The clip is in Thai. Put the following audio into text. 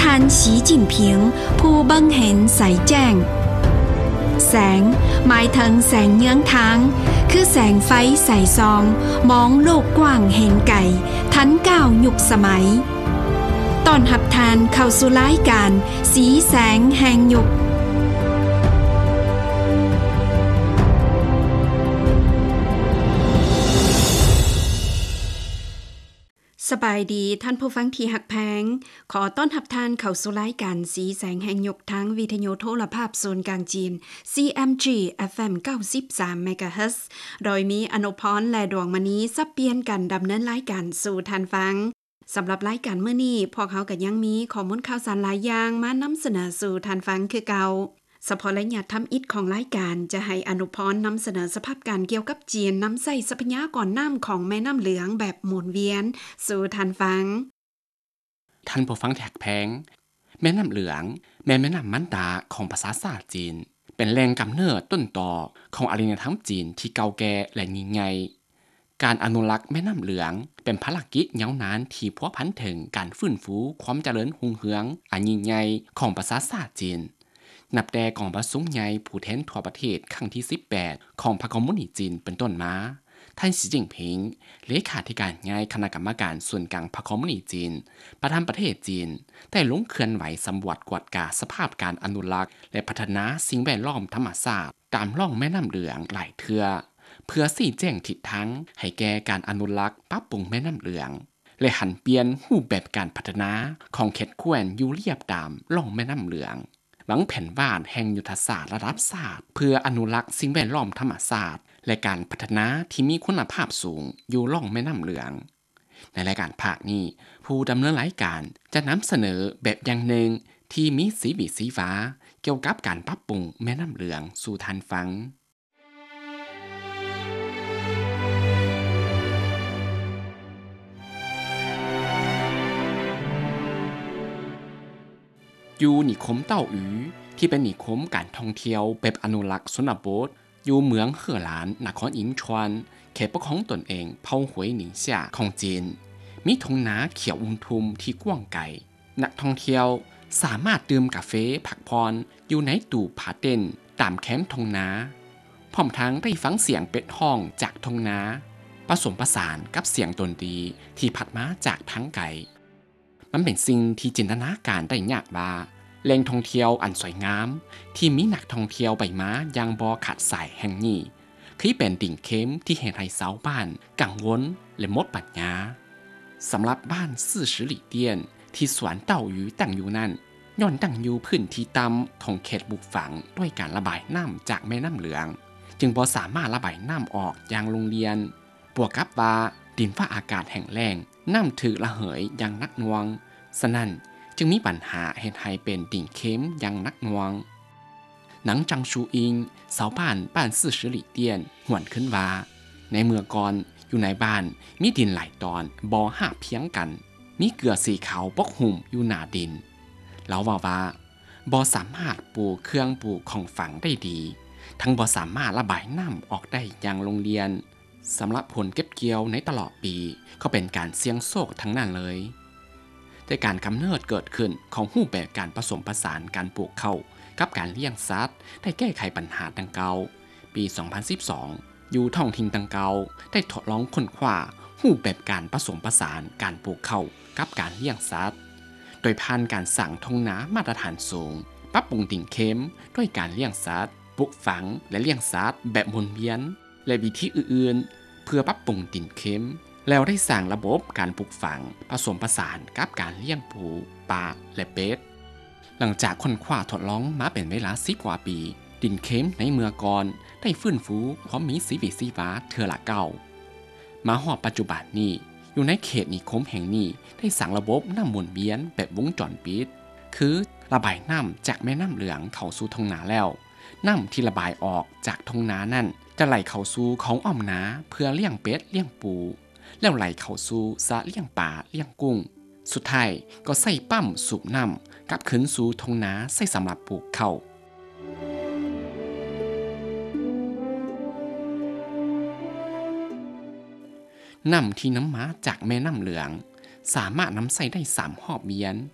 ท่านสีจิ้นผิงผู้เบิ่งเห็นใสแจ้งแสงหมายถึงแสงเยื้องทางคือแสงไฟใส่ซองมองโลกกว้างเห็นไก่ทันก้าวยุคสมัยตอนหับทานเข้าสู่รายการสีแสงแห่งยุคสบายดีท่านผู้ฟังที่หักแพงขอต้อนรับท่านเข้าสู่รายการสีแสงแห่งยุคทางวิทยุโทรภาพโซนกลางจีน CMG FM 93 MHz โดยมีอนุพรและดวงมณีสับเปลี่ยนกันดำเนินรายการสู่ท่านฟังสำหรับรายการมื้อนี้พวกเขาก็ยังมีข้อมูลข่าวสารหลายอย่างมานำเสนอสู่ท่านฟังคือเก่าเฉพาะระยะทำอิฐของรายการจะให้อนุพรนำเสนอสภาพการเกี่ยวกับจีนน้ำใส่ทรัพยากรน้ำของแม่น้ำเหลืองแบบหมุนเวียนสู่ท่านฟังท่านผู้ฟังแท็กแพงแม่น้ำเหลืองแม่น้ำมันดาของภาษาศาสตร์จีนเป็นแหล่งกำเนิดต้นตอของอารยธรรมจีนที่เก่าแก่และยิ่งใหญ่การอนุรักษ์แม่น้ำเหลืองเป็นภารกิจยาวนานที่พัวพันถึงการฟื้นฟูความเจริญรุ่งเรืองอันยิ่งใหญ่ของภาษาศาสตร์จีนนับแต่กองประชุมใหญ่ผู้แทนทั่วประเทศครั้งที่18ของพรรคคอมมิวนิสต์จีนเป็นต้นมาท่านสีจิ้นผิงเลขาธิการใหญ่คณะกรรมการส่วนกลางพรรคคอมมิวนิสต์จีนประธานประเทศจีนได้ลงเคลื่อนไหวสำรวจกวดกาสภาพการอนุรักษ์และพัฒนาสิ่งแวดล้อมธรรมชาติตามร่องแม่น้ำเหลืองหลายเทื่อเพื่อชี้แจงทิศทางให้แก่การอนุรักษ์ปรับปรุงแม่น้ำเหลืองและหันเปลี่ยนรูปแบบการพัฒนาของเขตแคว้นอยู่เรียบตามร่องแม่น้ำเหลืองหวังแผนวาดแห่งยุทธศาสตร์ระดับชาติเพื่ออนุรักษ์สิ่งแวดล้อมธรรมชาติและการพัฒนาที่มีคุณภาพสูงอยู่ล่องแม่น้ำเหลืองในรายการภาคนี้ผู้ดำเนินรายการจะนำเสนอแบบอย่างหนึ่งที่มีสีฟ้าเกี่ยวกับการปรับปรุงแม่น้ำเหลืองสู่ท่านฟังอยู่นิคมเต้าอู๋ที่เป็นนิคมการท่องเที่ยวแบบอนุรักษ์ชนบทอยู่เมืองเฮ่อหลานนครอินชวนเขตปกครองตนเองเผ่าหวยหนิงเซี่ยของจีนมีทุ่งนาเขียวอุ่มทุมที่กว้างไกลนักท่องเที่ยวสามารถดื่มกาแฟพักผ่อนอยู่ในตู้ผาเต้นตามแคมป์ทุ่งนาพร้อมทั้งได้ฟังเสียงเป็ดห้องจากทุ่งนาผสมผสานกับเสียงดนตรีที่พัดมาจากทั้งไกลมันเป็นสิ่งที่จินตนาการได้ยากว่าแหล่งท่องเที่ยวอันสวยงามที่มีนักท่องเที่ยวใบม้ายังบ่ขาดสายแห่งนี้คือเป็นดิ่งเข้มที่เห็นให้ชาวบ้านกังวลและหมดปัญญาสำหรับบ้าน40หลี่เตี้ยนที่สวนเต้าอู๋ตั้งอยู่นั่นย้อนตั้งอยู่พื้นที่ต่ำของเขตบุกฝังด้วยการระบายน้ำจากแม่น้ำเหลืองจึงบ่สามารถระบายน้ำออกอย่างโรงเรียนบวกกับว่าดินฟ้าอากาศแห้งแล้งน้ำถึกระเหยอย่างนักหน่วงฉะนั้นจึงมีปัญหาเฮ็ดให้เป็นดิ่งเข้มอย่างนักหน่วงหนังจังชูอิงชาวบ้าน40หลี่เตี้ยนหวนขึ้นว่าในเมื่อก่อนอยู่ในบ้านมีดินหลายตอนบ่หาบเพียงกันมีเกลือสีขาวปกหุ่มอยู่หน้าดินแล้วว่าบ่สามารถปลูกเครื่องปลูกของฝังได้ดีทั้งบ่สามารถระบายน้ำออกได้อย่างโรงเรียนสำหรับผลเก็บเกี่ยวในตลอดปีก็เป็นการเสี่ยงโชคทั้งนั้นเลยแต่การกำเนิดเกิดขึ้นของรูปแบบการผสมผสานการปลูกข้าวกับการเลี้ยงสัตว์ได้แก้ไขปัญหาดังกล่าวปี 2012 อยู่ท้องถิ่นดังกล่าวได้ทดลองค้นคว้ารูปแบบการผสมผสานการปลูกข้าวกับการเลี้ยงสัตว์โดยผ่านการสร้างทุ่งนามาตรฐานสูงปรับปรุงดิ่งเข้มด้วยการเลี้ยงสัตว์ปลูกฝังและเลี้ยงสัตว์แบบหมุนเวียนและวิธีอื่นๆเพื่อปรับปรุงดิ่งเข้มแล้วได้สร้างระบบการปลูกฝังผสมผสานกับการเลี้ยงปูปลาและเป็ดหลังจากค้นคว้าทดลองมาเป็นเวลา10 กว่าปีดินเข้มในเมืองก่อนได้ฟื้นฟูความมีสีฟ้าเทื่อละเก้ามาฮอดปัจจุบันนี้อยู่ในเขตนิคมแห่งนี้ได้สร้างระบบน้ำหมุนเวียนแบบวงจรปิดคือระบายน้ำจากแม่น้ำเหลืองเข้าสู่ท้องนาแล้วน้ำที่ระบายออกจากท้องนานั่นจะไหลเข้าสู่ของอ้อมนาเพื่อเลี้ยงเป็ดเลี้ยงปูแล้วไหลเข้าสู่สระเลี้ยงปลาเลี้ยงกุ้งสุดท้ายก็ใส่ปั๊มสูบน้ำกลับคืนสู่ท้องนาใส่สำหรับปลูกข้าวน้ำที่น้ำมาจากแม่น้ำเหลืองสามารถนำใส่ได้3 รอบเวียน